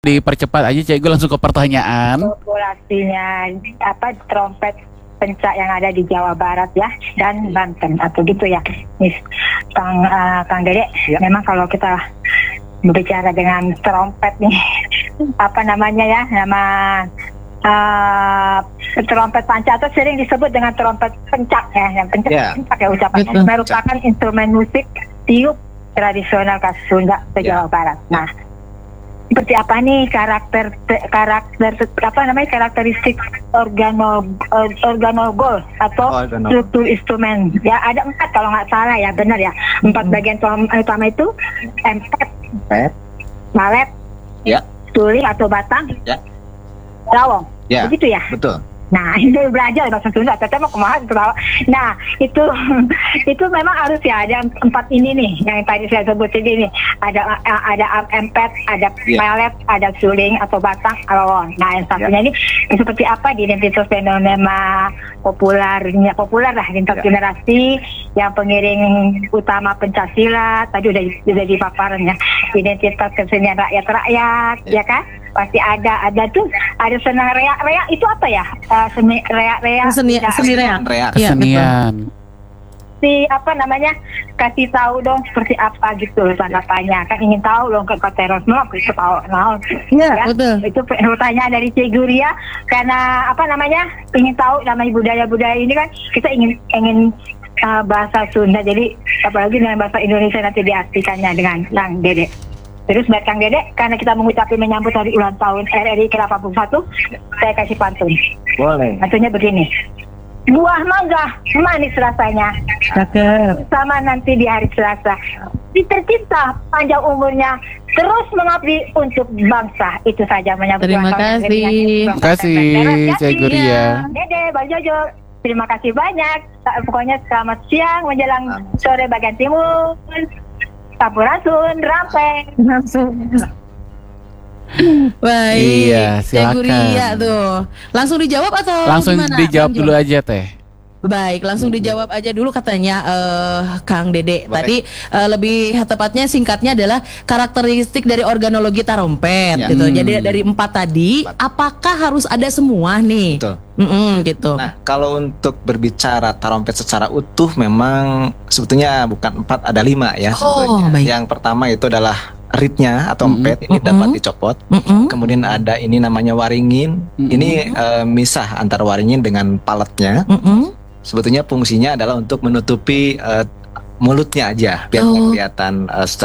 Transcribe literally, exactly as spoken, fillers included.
dipercepat aja, Cik Gu langsung ke pertanyaan. Populasinya apa trompet pencak yang ada di Jawa Barat ya dan Banten atau gitu ya, Miss Kang uh, Kang Dede. Ya. Memang kalau kita berbicara dengan trompet nih, apa namanya ya, nama uh, trompet panca atau sering disebut dengan trompet pencak ya, yang pencak, Ya. pencak ya ucapannya, Betul. merupakan instrumen musik tiup tradisional khas Sunda ke Ya. Jawa Barat. Nah, seperti apa nih karakter karakter apa namanya karakteristik organo or- organogol atau Organogol. struktur instrumen ya, ada empat kalau nggak salah ya, benar ya, empat bagian utama utama itu empet, Pet. malet, Ya. suling atau batang, Ya. rawong, Ya. begitu ya. Betul. Nah, itu belajar bahasa Sunda, teteh mau kemana ketawa. Nah, itu itu memang harus ya ada empat ini nih yang tadi saya sebutin ini. Ada ada empet, ada Ya. pelet, ada suling atau batang, rawon. Nah, yang satunya ini seperti apa di identitas fenomena populernya populer lah lintas Ya. generasi yang pengiring utama pencaksilat tadi udah udah dipaparannya, identitas kesenian rakyat-rakyat Ya. ya kan, pasti ada ada tuh ada senang reak-reak itu apa ya. Uh, seni reak-reak Seni ya, seni reak. Reak. Iya, Kesenian. si apa namanya kasih tahu dong seperti apa gitu tanda tanya kan, ingin tahu loh ke teros mau ke tahu nah Iya, betul. itu pertanyaan dari Cik Guria karena apa namanya ingin tahu namanya budaya-budaya ini kan, kita ingin ingin uh, bahasa Sunda, jadi apalagi dengan bahasa Indonesia nanti diartikannya dengan Kang Dede. Terus buat Kang Dede, karena kita mengucapkan menyambut hari ulang tahun R R I ke delapan puluh satu, saya kasih pantun. Boleh. Pantunnya begini. Buah mangga manis rasanya, Cakep. sama nanti di hari Selasa. Si tercinta panjang umurnya, terus mengabdi untuk bangsa. Itu saja menyambut Terima ulang tahun R R I. kasih. Terima kasih, Cik Guria. Dede, Bang Jojo, terima kasih banyak. Pokoknya selamat siang menjelang sore bagian timur. Sampurasun, rampeng. Baik. Iya, Cik silakan. Guria tuh. Langsung dijawab atau Langsung gimana? dijawab Lanjut. dulu aja, Teh. Baik, langsung dijawab aja dulu katanya eh, Kang Dede. Boleh. Tadi eh, lebih tepatnya singkatnya adalah karakteristik dari organologi tarompet Ya. gitu. Hmm. Jadi dari empat tadi, apakah harus ada semua nih? Betul. Mm-mm, gitu. Nah, kalau untuk berbicara tarompet secara utuh memang sebetulnya bukan empat, ada lima ya. Oh, sebetulnya. baik. Yang pertama itu adalah reednya atau Mm-mm. empet, ini Mm-mm. dapat dicopot. Mm-mm. Kemudian ada ini namanya waringin. Mm-mm. Ini eh, misah antara waringin dengan paletnya. Mm-mm. Sebetulnya fungsinya adalah untuk menutupi eh, mulutnya aja biar Oh. nggak kelihatan eh, secara